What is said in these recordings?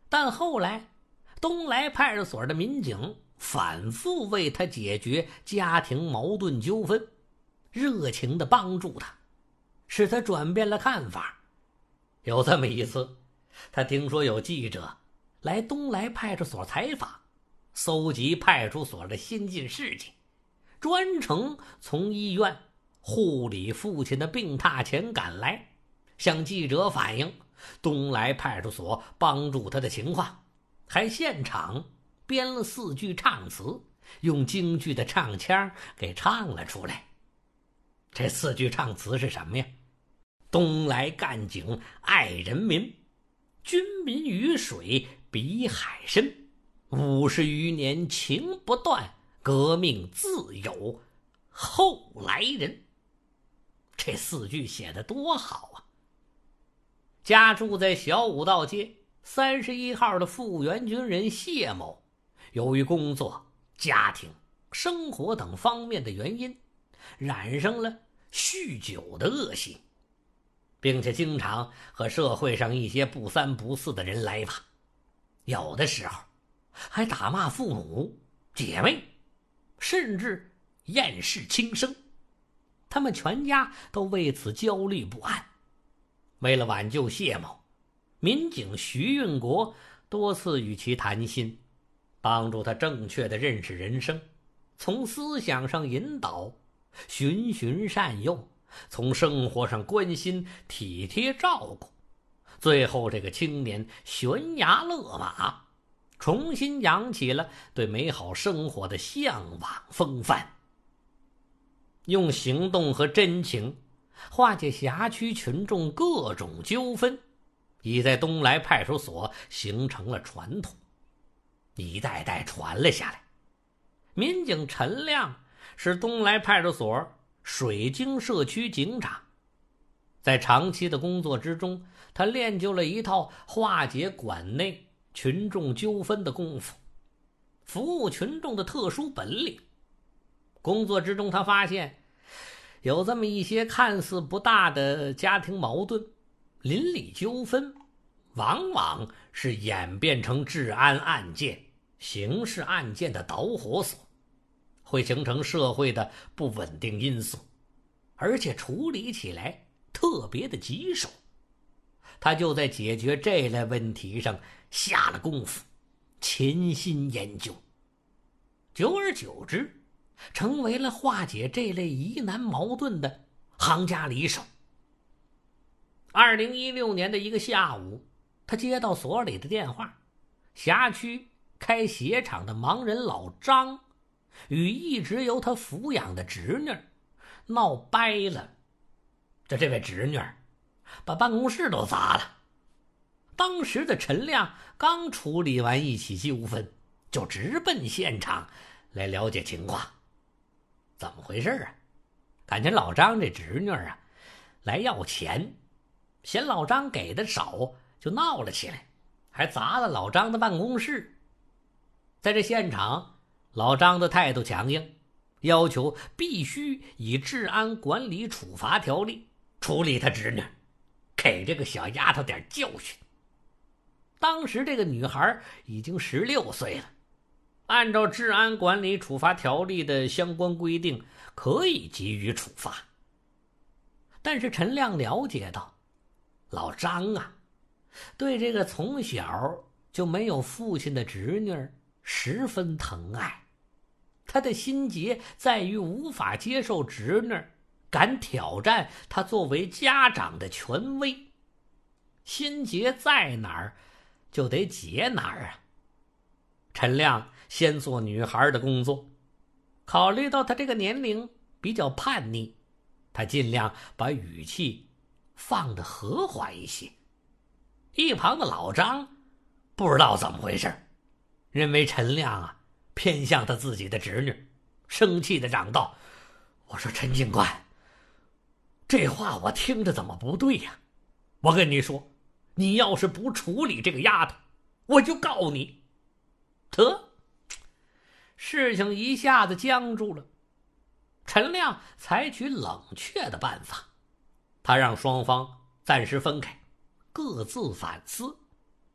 但后来东来派出所的民警反复为他解决家庭矛盾纠纷，热情地帮助他，使他转变了看法。有这么一次，他听说有记者来东来派出所采访，搜集派出所的新进事迹，专程从医院护理父亲的病榻前赶来，向记者反映东来派出所帮助他的情况，还现场编了4句唱词，用京剧的唱腔给唱了出来。这4句唱词是什么呀？东来干警爱人民，军民鱼水比海深，50余年情不断，革命自有后来人。这4句写得多好啊！家住在小武道街31号的复员军人谢某，由于工作、家庭、生活等方面的原因，染上了酗酒的恶习，并且经常和社会上一些不三不四的人来往，有的时候还打骂父母、姐妹，甚至厌世轻生。他们全家都为此焦虑不安。为了挽救谢某，民警徐运国多次与其谈心，帮助他正确地认识人生，从思想上引导，循循善诱，从生活上关心体贴照顾。最后这个青年悬崖勒马，重新扬起了对美好生活的向往风范，用行动和真情化解辖区群众各种纠纷，已在东来派出所形成了传统，一代代传了下来。民警陈亮是东来派出所水晶社区警长，在长期的工作之中，他练就了一套化解馆内群众纠纷的功夫，服务群众的特殊本领。工作之中，他发现有这么一些看似不大的家庭矛盾、邻里纠纷，往往是演变成治安案件、刑事案件的导火索，会形成社会的不稳定因素，而且处理起来特别的棘手。他就在解决这类问题上下了功夫，潜心研究，久而久之，成为了化解这类疑难矛盾的行家里手。2016年的一个下午，他接到所里的电话，辖区开鞋厂的盲人老张与一直由他抚养的侄女闹掰了，这位侄女把办公室都砸了。当时的陈亮刚处理完一起纠纷，就直奔现场来了解情况。怎么回事啊？感觉老张这侄女来要钱，嫌老张给的少，就闹了起来，还砸了老张的办公室。在这现场，老张的态度强硬，要求必须以治安管理处罚条例处理他侄女，给这个小丫头点教训。当时这个女孩已经16岁了，按照治安管理处罚条例的相关规定，可以给予处罚。但是陈亮了解到，老张对这个从小就没有父亲的侄女十分疼爱，他的心结在于无法接受侄女敢挑战他作为家长的权威，心结在哪儿就得解哪儿陈亮先做女孩的工作，考虑到她这个年龄比较叛逆，他尽量把语气放得和缓一些。一旁的老张不知道怎么回事，认为陈亮偏向他自己的侄女，生气地嚷道：“我说陈警官，这话我听着怎么不对呀？我跟你说，你要是不处理这个丫头，我就告你。”得，事情一下子僵住了。陈亮采取冷却的办法，他让双方暂时分开，各自反思，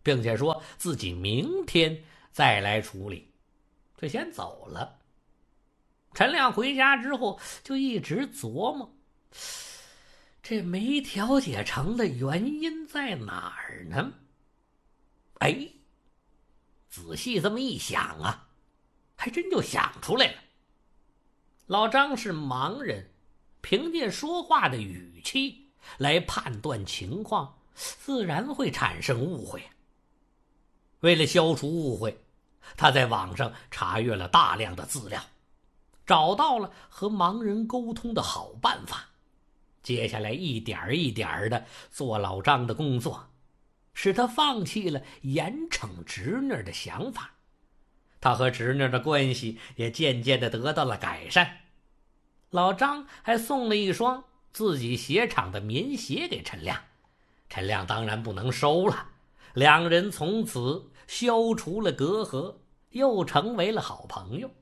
并且说自己明天再来处理，就先走了。陈亮回家之后就一直琢磨，这没调解成的原因在哪儿呢？哎，仔细这么一想啊，还真就想出来了。老张是盲人，凭借说话的语气来判断情况，自然会产生误会。为了消除误会，他在网上查阅了大量的资料，找到了和盲人沟通的好办法。接下来一点一点的做老张的工作，使他放弃了严惩侄女的想法。他和侄女的关系也渐渐的得到了改善。老张还送了一双自己鞋厂的棉鞋给陈亮，陈亮当然不能收了。两人从此消除了隔阂，又成为了好朋友。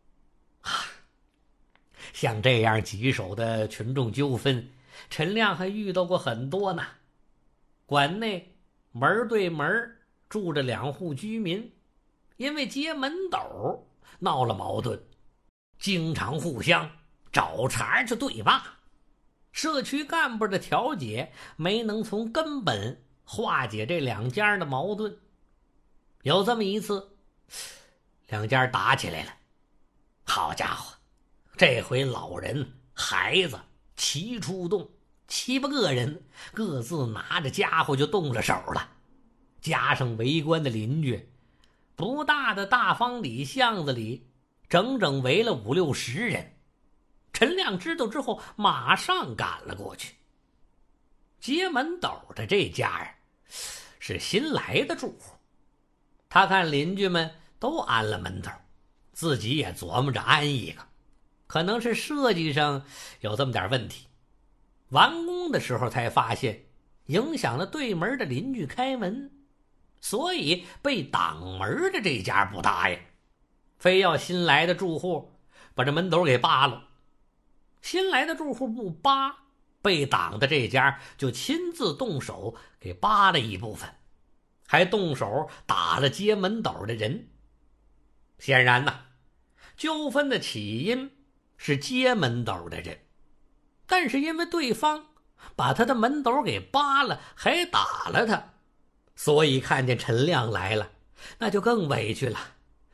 像这样棘手的群众纠纷，陈亮还遇到过很多呢。馆内门对门住着2户居民，因为接门斗闹了矛盾，经常互相找茬就对骂。社区干部的调解没能从根本化解这两家的矛盾。有这么一次，两家打起来了，好家伙，这回老人孩子齐出动，7、8个人各自拿着家伙就动了手了。加上围观的邻居，不大的大方里巷子里整整围了5、60人。陈亮知道之后马上赶了过去。接门斗的这家是新来的住户，他看邻居们都安了门斗，自己也琢磨着安一个，可能是设计上有这么点问题。完工的时候才发现影响了对门的邻居开门，所以被挡门的这家不答应，非要新来的住户把这门斗给扒了。新来的住户不扒，被挡的这家就亲自动手给扒了一部分，还动手打了接门斗的人。显然呐，纠纷的起因是接门斗的人，但是因为对方把他的门斗给扒了，还打了他，所以看见陈亮来了，那就更委屈了。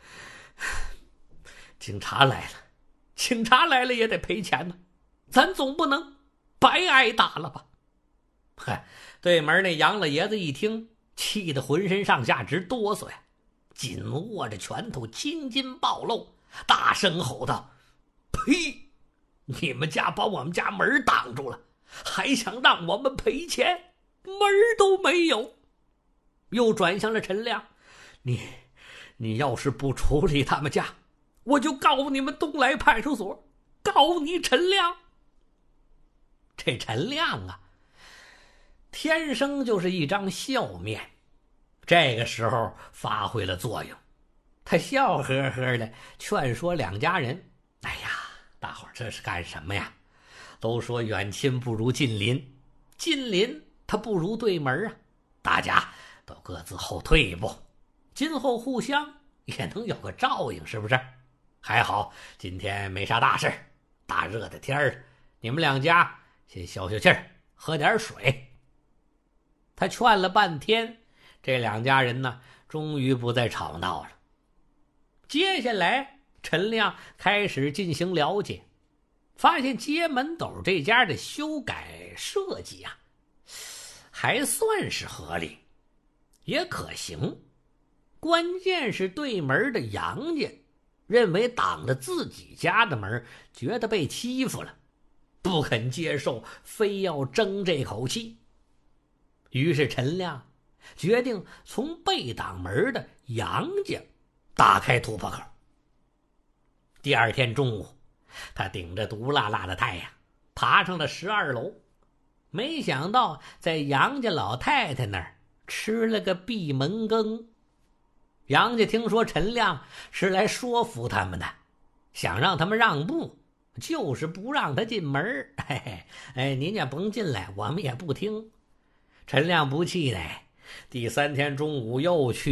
警察来了，警察来了也得赔钱呢，咱总不能白挨打了吧？嗨，对门那杨老爷子一听，气得浑身上下直哆嗦呀，紧握着拳头，青筋暴露，大声吼道：“呸！你们家把我们家门挡住了，还想让我们赔钱？门都没有！”又转向了陈亮：“你要是不处理他们家，我就告你们东来派出所，告你陈亮。”这陈亮啊，天生就是一张笑面，这个时候发挥了作用。他笑呵呵的劝说两家人：“哎呀，大伙儿这是干什么呀？都说远亲不如近邻，近邻他不如对门啊，大家都各自后退一步，今后互相也能有个照应，是不是？还好今天没啥大事，大热的天儿，你们两家先消消气儿，喝点水。”他劝了半天，这两家人呢，终于不再吵闹了。接下来陈亮开始进行了解，发现接门斗这家的修改设计啊，还算是合理，也可行。关键是对门的杨家认为挡着自己家的门，觉得被欺负了，不肯接受，非要争这口气。于是陈亮决定从被挡门的杨家打开突破口。第二天中午，他顶着毒辣辣的太阳爬上了12楼，没想到在杨家老太太那儿吃了个闭门羹。杨家听说陈亮是来说服他们的，想让他们让步，就是不让他进门。嘿嘿，您也甭进来，我们也不听。陈亮不气馁， 第3天中午又去